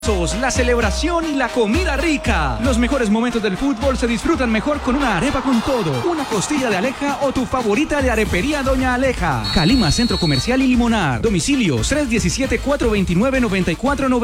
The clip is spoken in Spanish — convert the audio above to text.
La celebración y la comida rica. Los mejores momentos del fútbol se disfrutan mejor con una arepa con todo, una costilla de Aleja o tu favorita de Arepería Doña Aleja. Calima Centro Comercial y Limonar. Domicilios 317-429-9490.